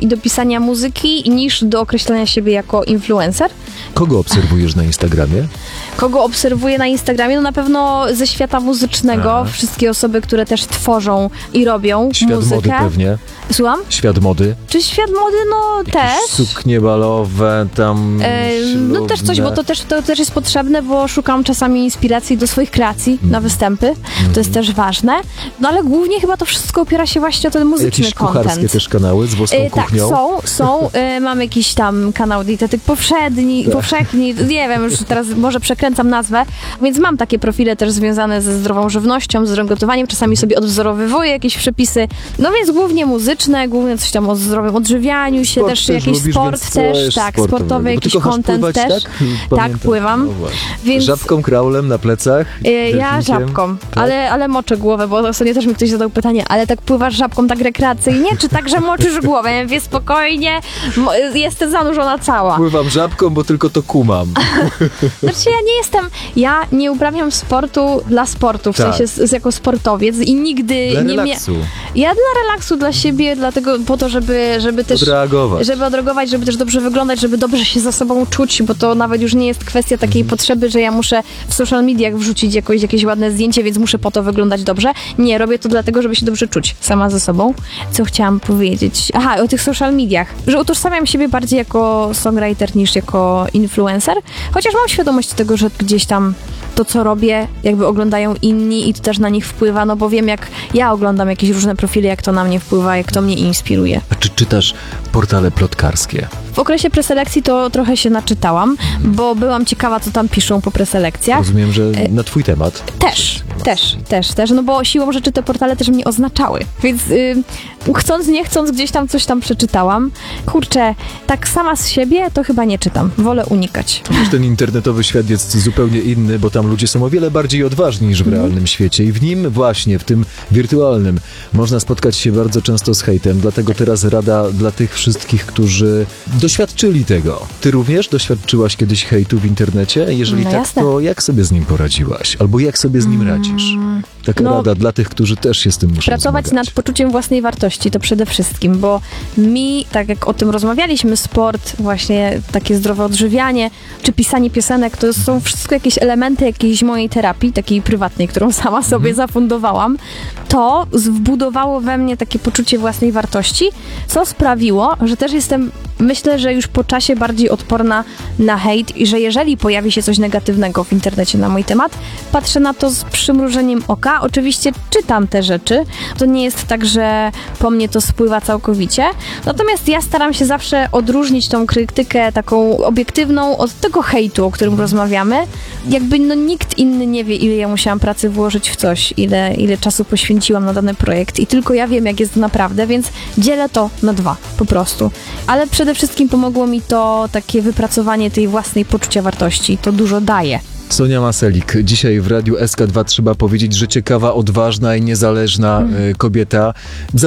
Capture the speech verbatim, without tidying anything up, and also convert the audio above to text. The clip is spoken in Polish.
i do pisania muzyki, niż do określania siebie jako influencer. Kogo obserwujesz na Instagramie? Kogo obserwuję na Instagramie? No na pewno ze świata muzycznego. Aha. Wszystkie osoby, które też tworzą i robią Świat muzykę. mody pewnie. Słucham? Świat mody. Czy świat mody? No też. Suknie balowe, tam E, no też coś, bo to też, to też jest potrzebne, bo szukam czasami inspiracji do swoich kreacji Mm. na występy. Mm. To jest też ważne. No ale głównie chyba to wszystko opiera się właśnie o ten muzyczny Jakieś kucharskie content. też kanały z włoską E, tak, kuchnią? są, są. E, mam jakiś tam kanał dietetyk powszedni, powszechni, nie wiem, już teraz może przekręcam nazwę, więc mam takie profile też związane ze zdrową żywnością, z gotowaniem, czasami sobie odwzorowywuję jakieś przepisy, no więc głównie muzyczne, głównie coś tam o zdrowym odżywianiu się, Sport też, też jakiś lubisz, sport więc też, coś tak, sportowego. sportowy Bo ty jakiś kochasz content pływać, też. tak? Tak, Pamiętam. pływam. No właśnie. Więc Żabką, kraulem na plecach? e, ja delfinkiem? żabką, Tak? ale, ale moczę głowę, bo ostatnio też mi ktoś zadał pytanie, ale tak pływasz żabką tak rekreacyjnie, czy tak, że moczysz głowę? Ja mówię, spokojnie, mo- jestem zanurzona cała. Pływam żabką, bo tylko to kumam. Znaczy ja nie jestem, ja nie uprawiam sportu dla sportu, w Tak. sensie z, z jako sportowiec i nigdy Dla nie miałam. relaksu. Ja dla relaksu, dla siebie, dlatego po to, żeby, żeby też Odreagować. żeby odreagować, żeby też dobrze wyglądać, żeby dobrze się za sobą czuć, bo to nawet już nie jest kwestia takiej Mhm. potrzeby, że ja muszę w social mediach wrzucić jakoś, jakieś ładne zdjęcie, więc muszę po to wyglądać dobrze. Nie, robię to dlatego, żeby się dobrze czuć sama ze sobą. Co chciałam powiedzieć? Aha, o tych social mediach, że utożsamiam siebie bardziej jako songwriter niż jako influencer, chociaż mam świadomość tego, że gdzieś tam to, co robię, jakby oglądają inni i to też na nich wpływa, no bo wiem, jak ja oglądam jakieś różne profile, jak to na mnie wpływa, jak to mnie inspiruje. A czy czytasz portale plotkarskie? W okresie preselekcji to trochę się naczytałam, bo byłam ciekawa, co tam piszą po preselekcjach. Rozumiem, że na twój temat. Też, też, też, też, no bo siłą rzeczy te portale też mnie oznaczały, więc yy, chcąc, nie chcąc, gdzieś tam coś tam przeczytałam. Kurczę, tak sama z siebie to chyba nie czytam, wolę unikać. Wiesz, ten internetowy świat jest zupełnie inny, bo tam ludzie są o wiele bardziej odważni niż w realnym świecie i w nim właśnie, w tym wirtualnym, można spotkać się bardzo często z hejtem, dlatego teraz rada dla tych wszystkich, którzy doświadczyli tego. Ty również doświadczyłaś kiedyś hejtu w internecie? Jeżeli No tak, jasne. to jak sobie z nim poradziłaś? Albo jak sobie z nim radzisz? Taka no, rada dla tych, którzy też się z tym muszą Pracować zmagać. nad poczuciem własnej wartości to przede wszystkim, bo mi, tak jak o tym rozmawialiśmy, sport, właśnie takie zdrowe odżywianie, czy pisanie piosenek, to są wszystko jakieś elementy jakiejś mojej terapii, takiej prywatnej, którą sama sobie Mhm. zafundowałam. To wbudowało we mnie takie poczucie własnej wartości, co sprawiło, że też jestem, myślę, że już po czasie bardziej odporna na hejt i że jeżeli pojawi się coś negatywnego w internecie na mój temat, patrzę na to z przymrużeniem oka. Oczywiście czytam te rzeczy. To nie jest tak, że po mnie to spływa całkowicie. Natomiast ja staram się zawsze odróżnić tą krytykę taką obiektywną od tego hejtu, o którym rozmawiamy. Jakby no nikt inny nie wie, ile ja musiałam pracy włożyć w coś, ile, ile czasu poświęciłam na dany projekt i tylko ja wiem, jak jest naprawdę, więc dzielę to na dwa, po prostu. Ale przede wszystkim pomogło mi to takie wypracowanie tej własnej poczucia wartości. To dużo daje. Sonia Maselik, dzisiaj w Radiu S K dwa trzeba powiedzieć, że ciekawa, odważna i niezależna y, kobieta.